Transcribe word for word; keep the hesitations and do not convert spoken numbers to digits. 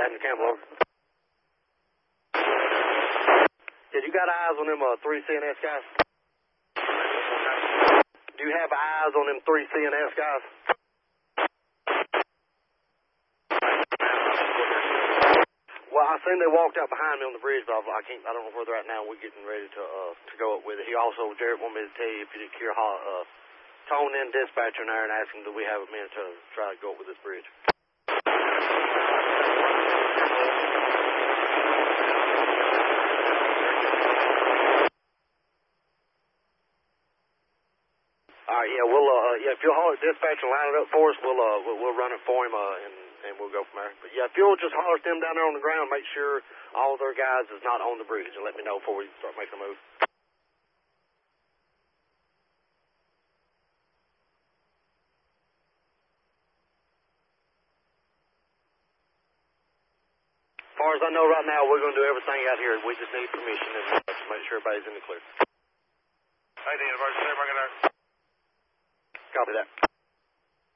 Madden Campbell. Yeah, you got eyes on them uh, three C N S guys? Do you have eyes on them three C N S guys? Well, I seen they walked out behind me on the bridge, but I can't. I don't know where they're at now. We're getting ready to uh to go up with it. He also, Jared, wanted me to tell you if you didn't hear, uh, tone in dispatcher in there and ask him, do we have a minute to try to go up with this bridge? All right, yeah, we'll uh yeah, if you'll holler at dispatch and line it up for us, we'll uh we'll, we'll run it for him uh and and we'll go from there. But yeah, if you'll just holler at them down there on the ground, make sure all their guys is not on the bridge, and let me know before we start making a move. As far as I know right now, we're going to do everything out here. We just need permission and uh, to make sure everybody's in the clear. Hey, the emergency, bring it out. Copy that.